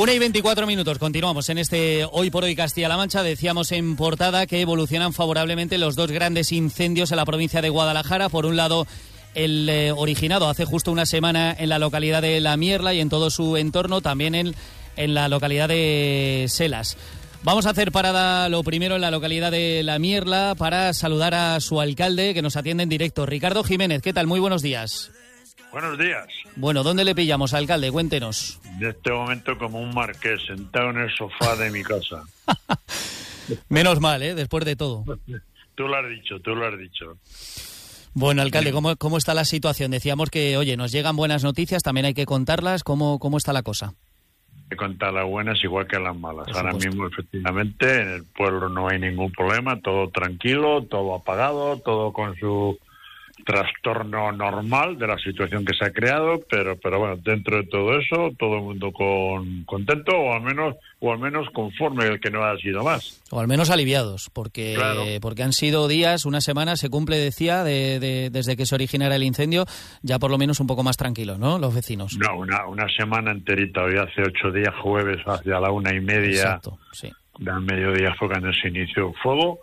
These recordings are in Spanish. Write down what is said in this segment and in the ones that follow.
1:24, continuamos en este Hoy por Hoy Castilla-La Mancha. Decíamos en portada que evolucionan favorablemente los dos grandes incendios en la provincia de Guadalajara. Por un lado, el originado hace justo una semana en la localidad de La Mierla y en todo su entorno, también en la localidad de Selas. Vamos a hacer parada lo primero en la localidad de La Mierla para saludar a su alcalde, que nos atiende en directo. Ricardo Jiménez, ¿qué tal? Muy buenos días. Buenos días. Bueno, ¿dónde le pillamos, alcalde? Cuéntenos. En este momento como un marqués, sentado en el sofá de mi casa. Menos mal, después de todo. Tú lo has dicho. Bueno, alcalde, ¿cómo está la situación? Decíamos que, oye, nos llegan buenas noticias, también hay que contarlas. ¿Cómo está la cosa? Hay que contar las buenas igual que las malas. Ahora mismo, efectivamente, en el pueblo no hay ningún problema, todo tranquilo, todo apagado, todo con su trastorno normal de la situación que se ha creado, pero bueno, dentro de todo eso, todo el mundo contento o al menos conforme, el que no ha sido más. O al menos aliviados, porque han sido días, una semana, se cumple, decía, desde que se originara el incendio, ya por lo menos un poco más tranquilos, ¿no?, los vecinos. No, una semana enterita, hoy hace 8 días, jueves, hacia la 1:30. Exacto, sí. Del mediodía fue cuando se inició el fuego.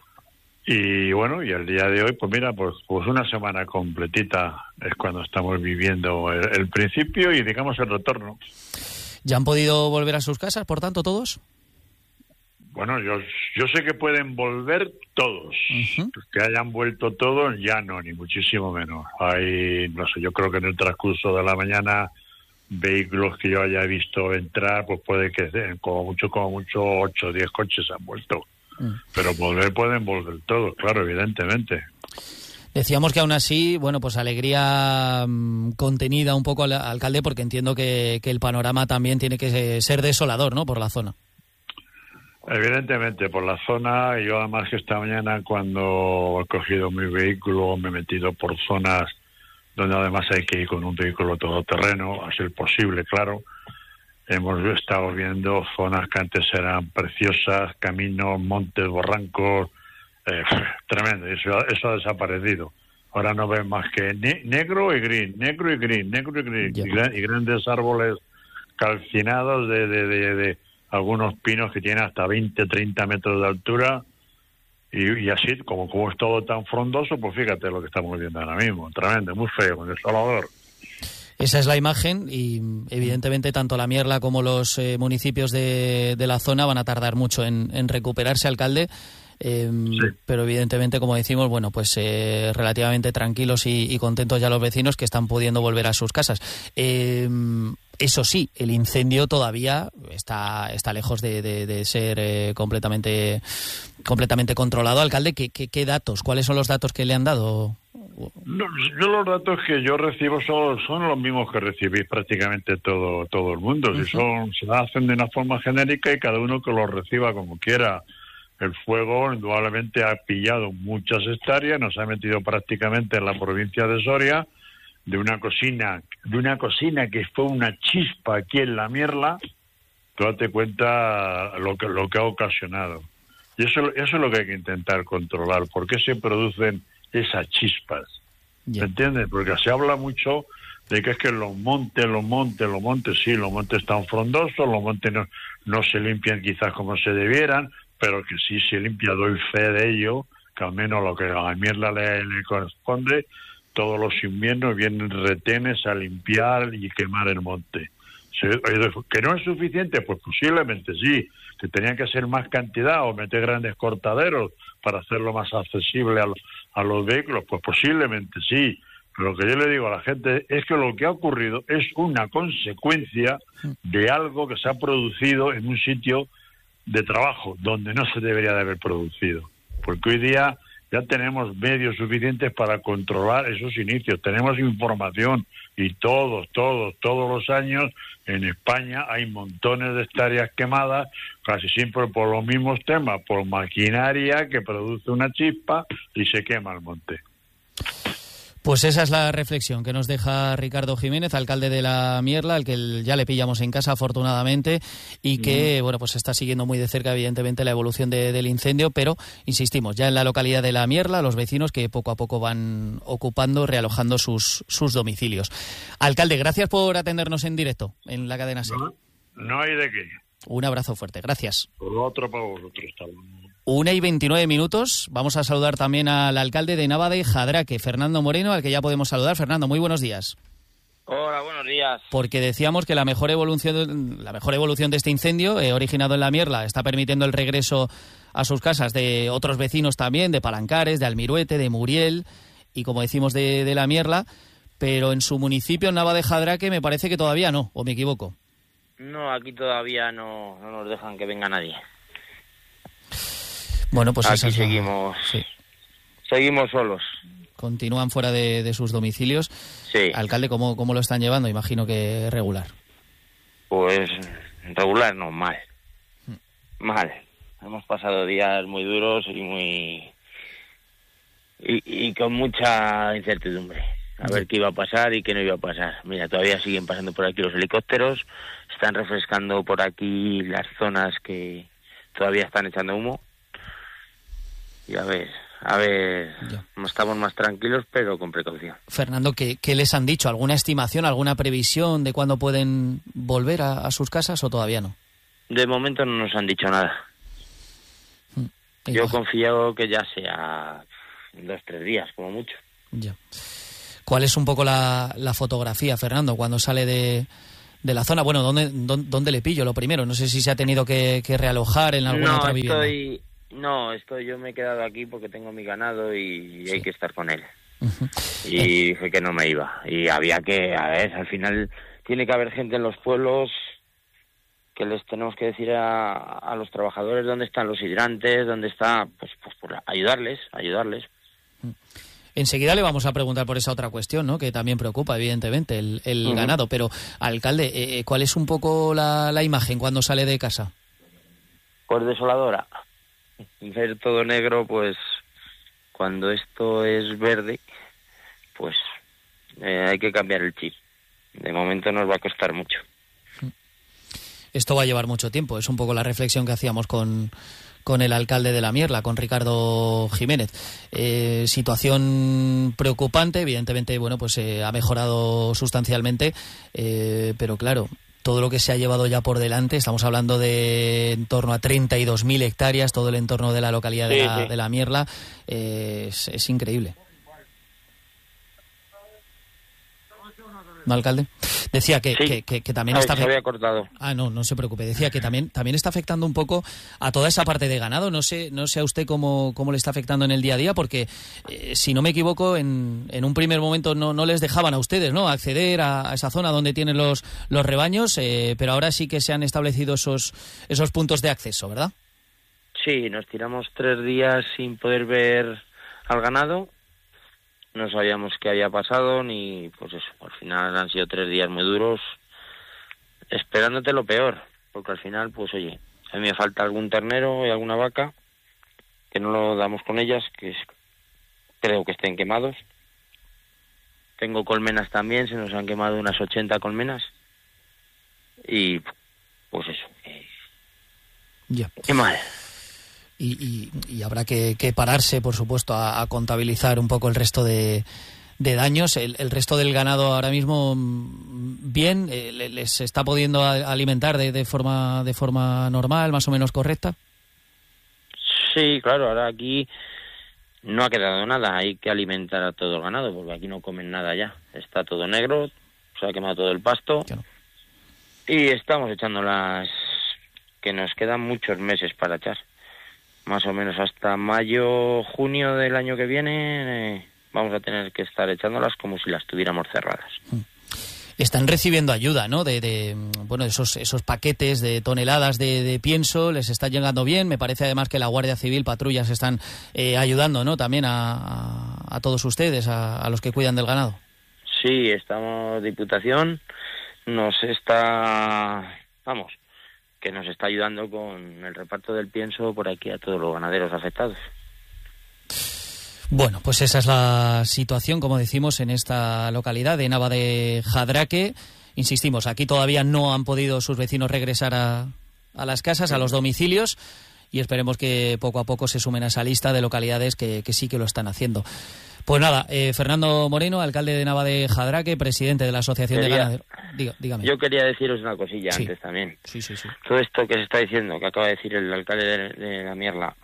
Y bueno, y el día de hoy, pues mira, pues una semana completita es cuando estamos viviendo el principio y digamos el retorno. ¿Ya han podido volver a sus casas, por tanto, todos? Bueno, yo sé que pueden volver todos. Uh-huh. Que hayan vuelto todos, ya no, ni muchísimo menos. Hay, no sé, yo creo que en el transcurso de la mañana, vehículos que yo haya visto entrar, pues puede que como mucho 8 o 10 coches han vuelto. Pero pueden volver todos, claro, evidentemente. Decíamos que aún así, bueno, pues alegría contenida un poco al alcalde, porque entiendo que el panorama también tiene que ser desolador, ¿no?, por la zona. Evidentemente, por la zona. Yo además que esta mañana cuando he cogido mi vehículo me he metido por zonas donde además hay que ir con un vehículo todoterreno, a ser posible, claro. Hemos estado viendo zonas que antes eran preciosas, caminos, montes, barrancos, tremendo. Eso ha desaparecido. Ahora no ven más que negro y gris, y grandes árboles calcinados de algunos pinos que tienen hasta 20, 30 metros de altura. Y así, como es todo tan frondoso, pues fíjate lo que estamos viendo ahora mismo. Tremendo, muy feo, desolador. Esa es la imagen y evidentemente tanto La Mierla como los municipios de la zona van a tardar mucho en recuperarse, alcalde, sí. Pero evidentemente, como decimos, bueno, pues relativamente tranquilos y contentos ya los vecinos que están pudiendo volver a sus casas. Eso sí, el incendio todavía está lejos de ser completamente controlado. Alcalde, ¿qué datos? ¿Cuáles son los datos que le han dado? No, yo los datos que yo recibo son los mismos que recibís prácticamente todo el mundo. Uh-huh. Se hacen de una forma genérica y cada uno que los reciba como quiera. El fuego indudablemente ha pillado muchas hectáreas, nos ha metido prácticamente en la provincia de Soria, de una cocina que fue una chispa aquí en La Mierla. Tú date cuenta lo que ha ocasionado. Y eso es lo que hay que intentar controlar. ¿Por qué se producen esas chispas? Yeah. ¿Me entiendes? Porque se habla mucho de que es que los montes, sí, los montes están frondosos, los montes no se limpian quizás como se debieran, pero que sí se limpia, doy fe de ello, que al menos lo que a La Mierla le corresponde, todos los inviernos vienen retenes a limpiar y quemar el monte. ¿Que no es suficiente? Pues posiblemente sí, que tenían que ser más cantidad o meter grandes cortaderos para hacerlo más accesible a los vehículos, pues posiblemente sí. Pero lo que yo le digo a la gente es que lo que ha ocurrido es una consecuencia de algo que se ha producido en un sitio de trabajo donde no se debería de haber producido. Porque hoy día ya tenemos medios suficientes para controlar esos inicios, tenemos información y todos los años en España hay montones de hectáreas quemadas, casi siempre por los mismos temas, por maquinaria que produce una chispa y se quema el monte. Pues esa es la reflexión que nos deja Ricardo Jiménez, alcalde de La Mierla, al que ya le pillamos en casa afortunadamente y que bueno, pues está siguiendo muy de cerca evidentemente la evolución del incendio, pero insistimos, ya en la localidad de La Mierla, los vecinos que poco a poco van ocupando, realojando sus domicilios. Alcalde, gracias por atendernos en directo en la cadena SER. No hay de qué. Un abrazo fuerte, gracias. Por otro para vosotros. 1:29. Vamos a saludar también al alcalde de Nava-de-Jadraque, Fernando Moreno, al que ya podemos saludar. Fernando, muy buenos días. Hola, buenos días. Porque decíamos que la mejor evolución de este incendio, originado en la Mierla, está permitiendo el regreso a sus casas de otros vecinos también, de Palancares, de Almiruete, de Muriel y, como decimos, de la Mierla, pero en su municipio, en Nava-de-Jadraque, me parece que todavía no, ¿o me equivoco? No, aquí todavía no nos dejan que venga nadie. Bueno, pues aquí seguimos, sí. Seguimos solos. Continúan fuera de sus domicilios. Sí. Alcalde, ¿cómo lo están llevando? Imagino que regular. Pues regular no, mal. Mal. Hemos pasado días muy duros y con mucha incertidumbre. A ver qué iba a pasar y qué no iba a pasar. Mira, todavía siguen pasando por aquí los helicópteros, están refrescando por aquí las zonas que todavía están echando humo. Y a ver, ya. Estamos más tranquilos, pero con precaución. Fernando, ¿qué les han dicho? ¿Alguna estimación, alguna previsión de cuándo pueden volver a sus casas o todavía no? De momento no nos han dicho nada. Yo confío que ya sea 2-3 días, como mucho. Ya. ¿Cuál es un poco la fotografía, Fernando, cuando sale de la zona? Bueno, ¿dónde le pillo lo primero? No sé si se ha tenido que realojar en alguna otra vivienda. Yo me he quedado aquí porque tengo mi ganado y hay que estar con él. Uh-huh. Y dije que no me iba. Y había que, al final tiene que haber gente en los pueblos que les tenemos que decir a los trabajadores dónde están los hidrantes, dónde está, pues por ayudarles. Enseguida le vamos a preguntar por esa otra cuestión, ¿no? Que también preocupa, evidentemente, el ganado. Pero, alcalde, ¿cuál es un poco la imagen cuando sale de casa? Pues desoladora. Ver todo negro, pues cuando esto es verde, pues hay que cambiar el chip. De momento nos va a costar mucho. Esto va a llevar mucho tiempo. Es un poco la reflexión que hacíamos con el alcalde de la Mierla, con Ricardo Jiménez. Situación preocupante, evidentemente, bueno, pues ha mejorado sustancialmente, pero claro, todo lo que se ha llevado ya por delante, estamos hablando de en torno a 32.000 hectáreas, todo el entorno de la localidad de la Mierla, es increíble. ¿No, alcalde? Decía que también está... Se había cortado. No se preocupe. Decía que también está afectando un poco a toda esa parte de ganado. No sé a usted cómo le está afectando en el día a día, porque si no me equivoco, en un primer momento no les dejaban a ustedes, ¿no?, acceder a esa zona donde tienen los rebaños, pero ahora sí que se han establecido esos puntos de acceso, ¿verdad? Sí, nos tiramos 3 días sin poder ver al ganado. No sabíamos qué había pasado, ni pues eso. Al final han sido 3 días muy duros, esperándote lo peor, porque al final, pues oye, a mí me falta algún ternero y alguna vaca, que no lo damos con ellas, creo que estén quemados. Tengo colmenas también, se nos han quemado unas 80 colmenas. Y pues eso. Ya. Qué mal. Y habrá que pararse, por supuesto, a contabilizar un poco el resto de daños. El resto del ganado ahora mismo, bien, les está pudiendo alimentar de forma normal, más o menos correcta. Sí, claro, ahora aquí no ha quedado nada, hay que alimentar a todo el ganado, porque aquí no comen nada ya. Está todo negro, se ha quemado todo el pasto. Claro. Y estamos echando que nos quedan muchos meses para echar. Más o menos hasta mayo, junio del año que viene vamos a tener que estar echándolas como si las tuviéramos cerradas. Están recibiendo ayuda, ¿no? De esos paquetes de toneladas de pienso, les está llegando bien. Me parece además que la Guardia Civil, patrullas están ayudando, ¿no? También a todos ustedes, a los que cuidan del ganado. Sí, Diputación nos está, que nos está ayudando con el reparto del pienso por aquí a todos los ganaderos afectados. Bueno, pues esa es la situación, como decimos, en esta localidad de Nava-de-Jadraque. Insistimos, aquí todavía no han podido sus vecinos regresar a las casas, a los domicilios, y esperemos que poco a poco se sumen a esa lista de localidades que sí que lo están haciendo. Pues nada, Fernando Moreno, alcalde de Nava de Jadraque, presidente de la Asociación de Ganaderos. Dígame. Yo quería deciros una cosilla antes también. Sí. Todo esto que se está diciendo, que acaba de decir el alcalde de la Mierla,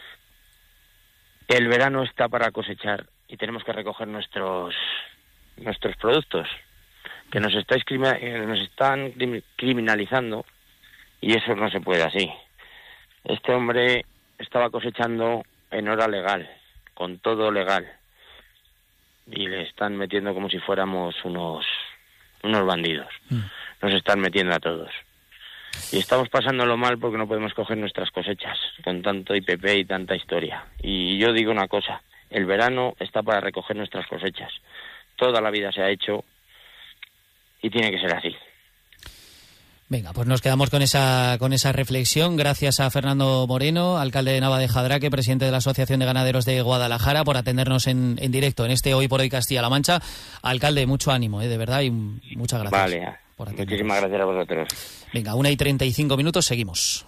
el verano está para cosechar y tenemos que recoger nuestros productos, que nos están criminalizando, y eso no se puede así. Este hombre estaba cosechando en hora legal, con todo legal, y le están metiendo como si fuéramos unos bandidos. Nos están metiendo a todos. Y estamos pasándolo mal porque no podemos coger nuestras cosechas con tanto IPP y tanta historia. Y yo digo una cosa, el verano está para recoger nuestras cosechas. Toda la vida se ha hecho y tiene que ser así. Venga, pues nos quedamos con esa reflexión. Gracias a Fernando Moreno, alcalde de Nava de Jadraque, presidente de la Asociación de Ganaderos de Guadalajara, por atendernos en directo en este Hoy por Hoy Castilla-La Mancha. Alcalde, mucho ánimo, de verdad, y muchas gracias. Vale, muchísimas gracias a vosotros. Venga, 1:35, seguimos.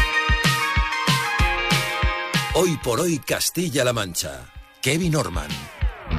Hoy por Hoy Castilla-La Mancha. Kevin Orman.